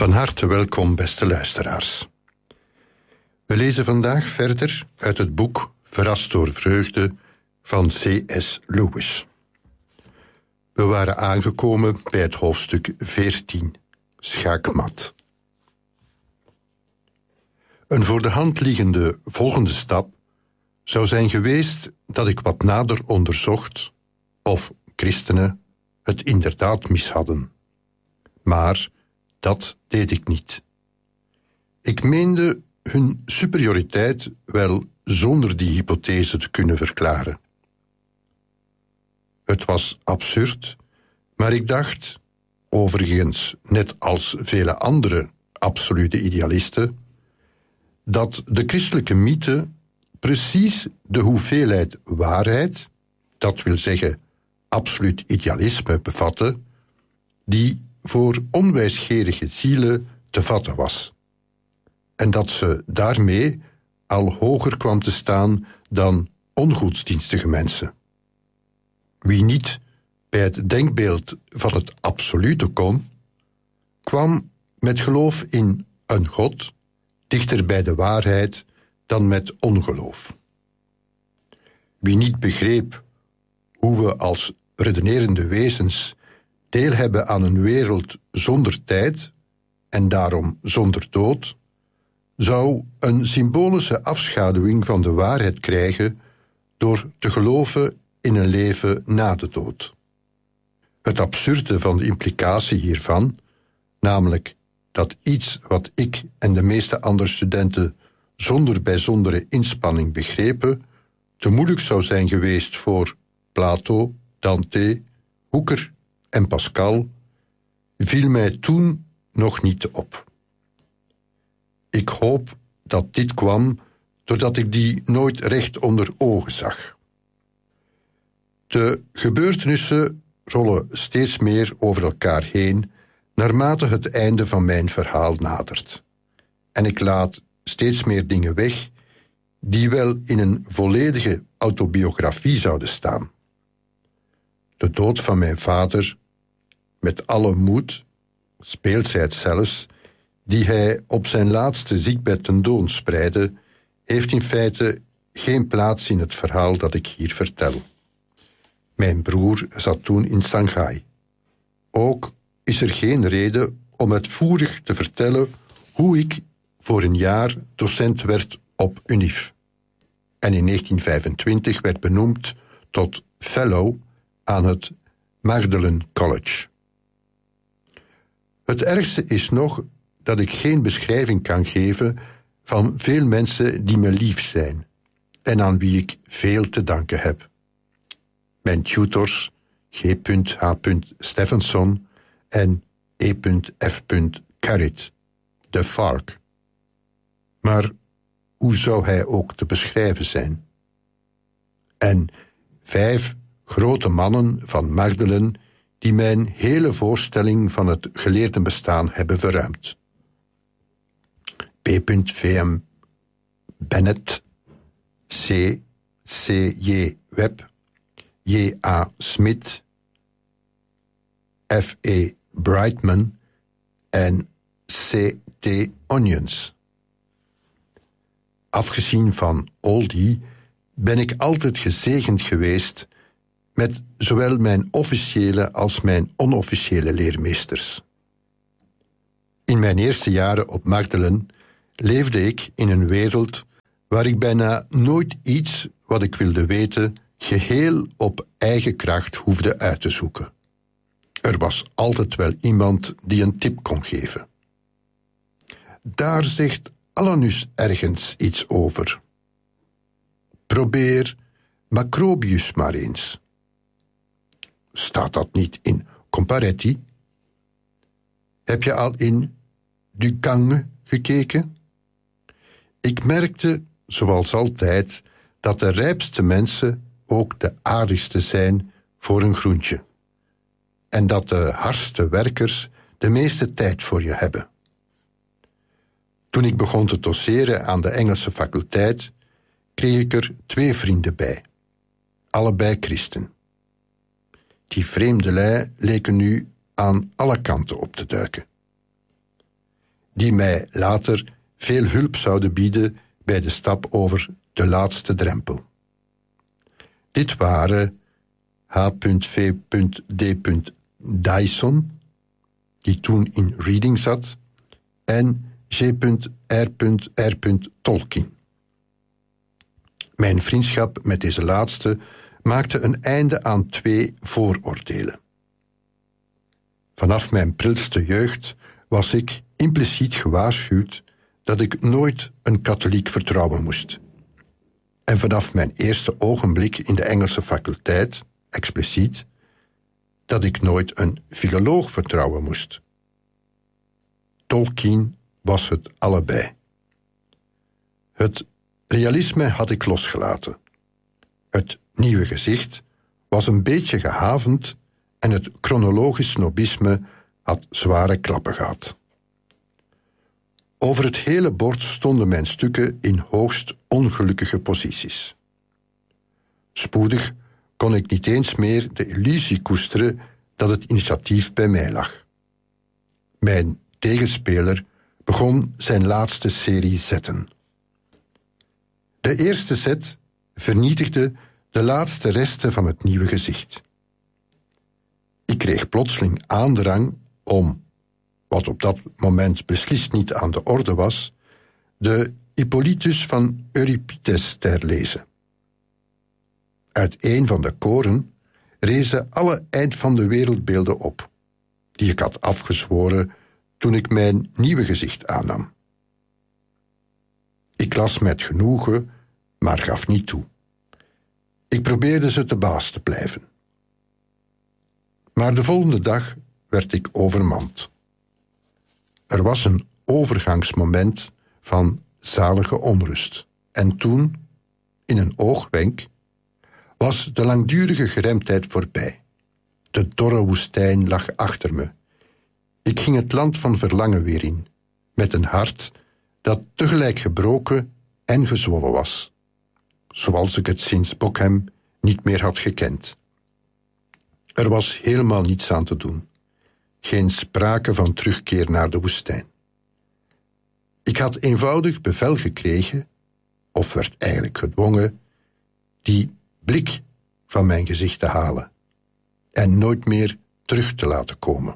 Van harte welkom, beste luisteraars. We lezen vandaag verder uit het boek Verrast door vreugde van C.S. Lewis. We waren aangekomen bij het hoofdstuk 14, Schaakmat. Een voor de hand liggende volgende stap zou zijn geweest dat ik wat nader onderzocht of christenen het inderdaad mis hadden. Maar dat deed ik niet. Ik meende hun superioriteit wel zonder die hypothese te kunnen verklaren. Het was absurd, maar ik dacht, overigens net als vele andere absolute idealisten, dat de christelijke mythe precies de hoeveelheid waarheid, dat wil zeggen absoluut idealisme, bevatte, die voor onwijsgerige zielen te vatten was. En dat ze daarmee al hoger kwam te staan dan ongodsdienstige mensen. Wie niet bij het denkbeeld van het absolute kon, kwam met geloof in een God dichter bij de waarheid dan met ongeloof. Wie niet begreep hoe we als redenerende wezens deel hebben aan een wereld zonder tijd en daarom zonder dood, zou een symbolische afschaduwing van de waarheid krijgen door te geloven in een leven na de dood. Het absurde van de implicatie hiervan, namelijk dat iets wat ik en de meeste andere studenten zonder bijzondere inspanning begrepen, te moeilijk zou zijn geweest voor Plato, Dante, Hooker en Pascal, viel mij toen nog niet op. Ik hoop dat dit kwam doordat ik die nooit recht onder ogen zag. De gebeurtenissen rollen steeds meer over elkaar heen naarmate het einde van mijn verhaal nadert. En ik laat steeds meer dingen weg die wel in een volledige autobiografie zouden staan. De dood van mijn vader, met alle moed, speelsheid zelfs, die hij op zijn laatste ziekbed tentoonspreidde, heeft in feite geen plaats in het verhaal dat ik hier vertel. Mijn broer zat toen in Shanghai. Ook is er geen reden om uitvoerig te vertellen hoe ik voor een jaar docent werd op UNIF en in 1925 werd benoemd tot fellow aan het Magdalen College. Het ergste is nog dat ik geen beschrijving kan geven van veel mensen die me lief zijn en aan wie ik veel te danken heb. Mijn tutors G.H. Stephenson en E.F. Carrot, de Farc. Maar hoe zou hij ook te beschrijven zijn? En 5 grote mannen van Magdalen die mijn hele voorstelling van het geleerdenbestaan hebben verruimd. P.V.M. Bennett, C.J. Webb, J.A. Smith, F.E. Brightman en C.T. Onions. Afgezien van al die ben ik altijd gezegend geweest met zowel mijn officiële als mijn onofficiële leermeesters. In mijn eerste jaren op Magdalen leefde ik in een wereld waar ik bijna nooit iets wat ik wilde weten geheel op eigen kracht hoefde uit te zoeken. Er was altijd wel iemand die een tip kon geven. Daar zegt Alanus ergens iets over. Probeer Macrobius maar eens. Staat dat niet in Comparetti? Heb je al in Ducange gekeken? Ik merkte, zoals altijd, dat de rijpste mensen ook de aardigste zijn voor een groentje. En dat de hardste werkers de meeste tijd voor je hebben. Toen ik begon te doseren aan de Engelse faculteit, kreeg ik er 2 vrienden bij. Allebei christen. Die vreemdelui leken nu aan alle kanten op te duiken. die mij later veel hulp zouden bieden bij de stap over de laatste drempel. Dit waren H.V.D. Dyson, die toen in Reading zat, en G.R.R. Tolkien. Mijn vriendschap met deze laatste maakte een einde aan 2 vooroordelen. Vanaf mijn prilste jeugd was ik impliciet gewaarschuwd dat ik nooit een katholiek vertrouwen moest. En vanaf mijn eerste ogenblik in de Engelse faculteit, expliciet, dat ik nooit een filoloog vertrouwen moest. Tolkien was het allebei. Het realisme had ik losgelaten. Het nieuwe gezicht was een beetje gehavend en het chronologisch snobisme had zware klappen gehad. Over het hele bord stonden mijn stukken in hoogst ongelukkige posities. Spoedig kon ik niet eens meer de illusie koesteren dat het initiatief bij mij lag. Mijn tegenspeler begon zijn laatste serie zetten. De eerste zet vernietigde de laatste resten van het nieuwe gezicht. Ik kreeg plotseling aandrang om, wat op dat moment beslist niet aan de orde was, de Hippolytus van Euripides te herlezen. Uit een van de koren rezen alle eind van de wereldbeelden op, die ik had afgezworen toen ik mijn nieuwe gezicht aannam. Ik las met genoegen, maar gaf niet toe. Ik probeerde ze te baas te blijven. Maar de volgende dag werd ik overmand. Er was een overgangsmoment van zalige onrust. En toen, in een oogwenk, was de langdurige geremdheid voorbij. De dorre woestijn lag achter me. Ik ging het land van verlangen weer in, met een hart dat tegelijk gebroken en gezwollen was, zoals ik het sinds Bockham niet meer had gekend. Er was helemaal niets aan te doen. Geen sprake van terugkeer naar de woestijn. Ik had eenvoudig bevel gekregen, of werd eigenlijk gedwongen, die blik van mijn gezicht te halen en nooit meer terug te laten komen.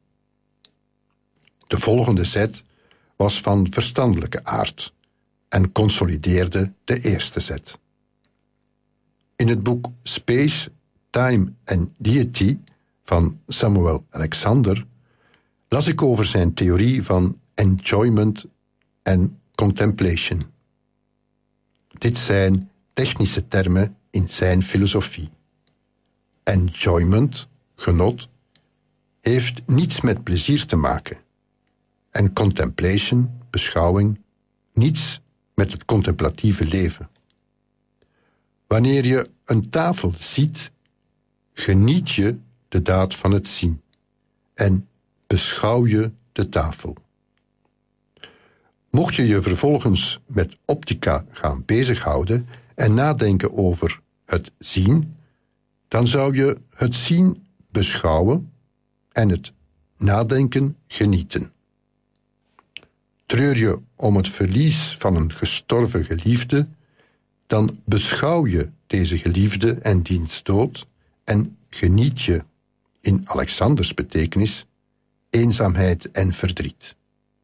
De volgende zet was van verstandelijke aard en consolideerde de eerste zet. In het boek Space, Time and Deity van Samuel Alexander las ik over zijn theorie van enjoyment en contemplation. Dit zijn technische termen in zijn filosofie. Enjoyment, genot, heeft niets met plezier te maken. En contemplation, beschouwing, niets met het contemplatieve leven. Wanneer je een tafel ziet, geniet je de daad van het zien en beschouw je de tafel. Mocht je je vervolgens met optica gaan bezighouden en nadenken over het zien, dan zou je het zien beschouwen en het nadenken genieten. Treur je om het verlies van een gestorven geliefde, dan beschouw je deze geliefde en diens dood en geniet je, in Alexanders betekenis, eenzaamheid en verdriet.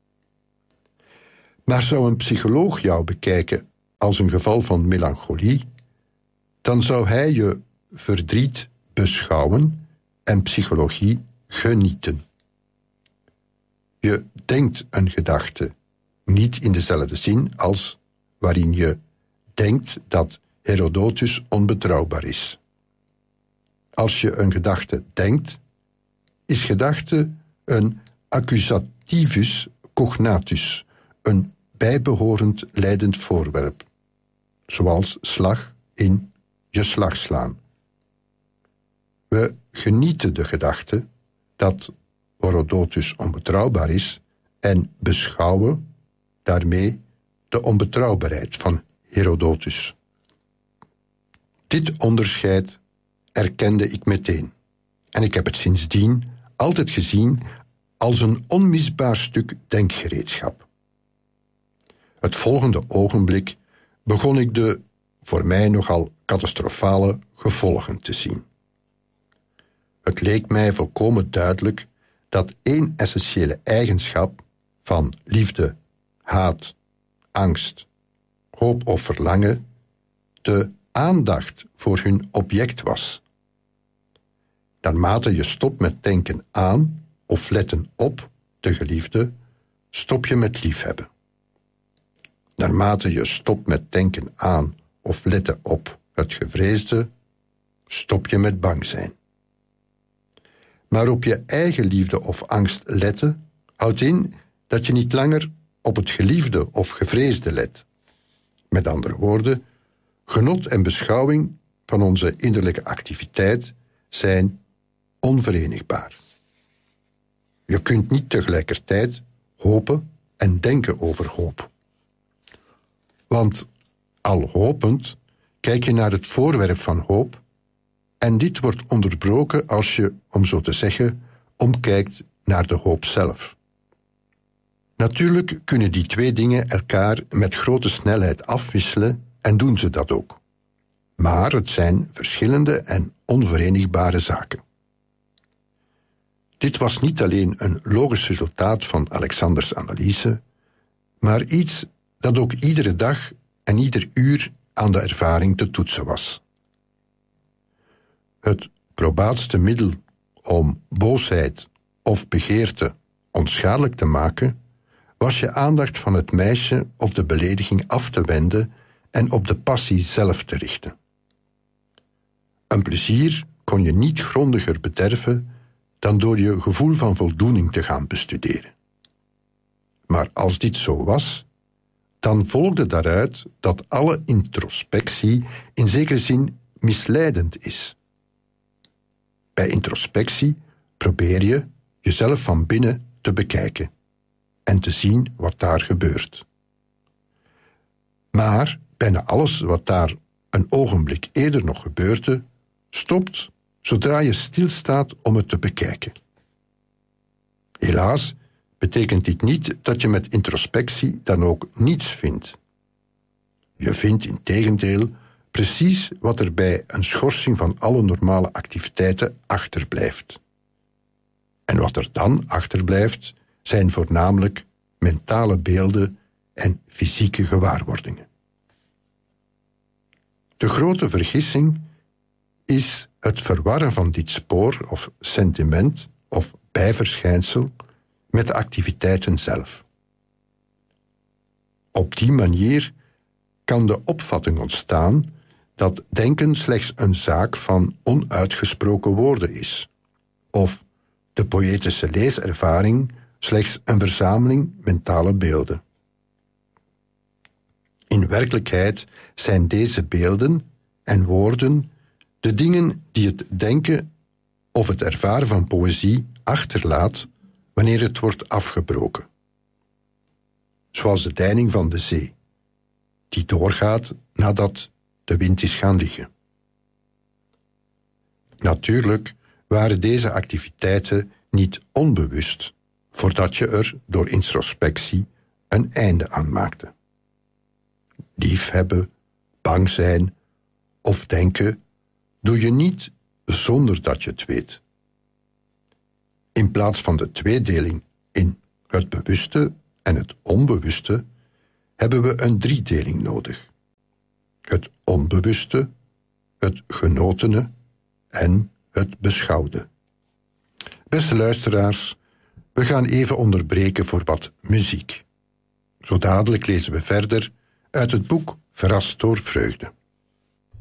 Maar zou een psycholoog jou bekijken als een geval van melancholie, dan zou hij je verdriet beschouwen en psychologie genieten. Je denkt een gedachte niet in dezelfde zin als waarin je denkt dat Herodotus onbetrouwbaar is. Als je een gedachte denkt, is gedachte een accusativus cognatus, een bijbehorend leidend voorwerp, zoals slag in je slag slaan. We genieten de gedachte dat Herodotus onbetrouwbaar is en beschouwen daarmee de onbetrouwbaarheid van Herodotus. Dit onderscheid erkende ik meteen en ik heb het sindsdien altijd gezien als een onmisbaar stuk denkgereedschap. Het volgende ogenblik begon ik de, voor mij nogal catastrofale, gevolgen te zien. Het leek mij volkomen duidelijk dat één essentiële eigenschap van liefde, haat, angst, hoop of verlangen de aandacht voor hun object was. Naarmate je stopt met denken aan of letten op de geliefde, stop je met liefhebben. Naarmate je stopt met denken aan of letten op het gevreesde, stop je met bang zijn. Maar op je eigen liefde of angst letten houdt in dat je niet langer op het geliefde of gevreesde let. Met andere woorden, genot en beschouwing van onze innerlijke activiteit zijn onverenigbaar. Je kunt niet tegelijkertijd hopen en denken over hoop. Want al hopend kijk je naar het voorwerp van hoop en dit wordt onderbroken als je, om zo te zeggen, omkijkt naar de hoop zelf. Natuurlijk kunnen die twee dingen elkaar met grote snelheid afwisselen en doen ze dat ook. Maar het zijn verschillende en onverenigbare zaken. Dit was niet alleen een logisch resultaat van Alexanders analyse, maar iets dat ook iedere dag en ieder uur aan de ervaring te toetsen was. Het probaatste middel om boosheid of begeerte onschadelijk te maken, was je aandacht van het meisje of de belediging af te wenden en op de passie zelf te richten. Een plezier kon je niet grondiger bederven dan door je gevoel van voldoening te gaan bestuderen. Maar als dit zo was, dan volgde daaruit dat alle introspectie in zekere zin misleidend is. Bij introspectie probeer je jezelf van binnen te bekijken en te zien wat daar gebeurt. Maar bijna alles wat daar een ogenblik eerder nog gebeurde, stopt zodra je stilstaat om het te bekijken. Helaas betekent dit niet dat je met introspectie dan ook niets vindt. Je vindt integendeel precies wat er bij een schorsing van alle normale activiteiten achterblijft. En wat er dan achterblijft, zijn voornamelijk mentale beelden en fysieke gewaarwordingen. De grote vergissing is het verwarren van dit spoor of sentiment of bijverschijnsel met de activiteiten zelf. Op die manier kan de opvatting ontstaan dat denken slechts een zaak van onuitgesproken woorden is, of de poëtische leeservaring slechts een verzameling mentale beelden. In werkelijkheid zijn deze beelden en woorden de dingen die het denken of het ervaren van poëzie achterlaat wanneer het wordt afgebroken. Zoals de deining van de zee, die doorgaat nadat de wind is gaan liggen. Natuurlijk waren deze activiteiten niet onbewust, voordat je er door introspectie een einde aan maakte. Liefhebben, bang zijn of denken doe je niet zonder dat je het weet. In plaats van de tweedeling in het bewuste en het onbewuste hebben we een driedeling nodig. Het onbewuste, het genotene en het beschouwde. Beste luisteraars, we gaan even onderbreken voor wat muziek. Zo dadelijk lezen we verder uit het boek Verrast door vreugde.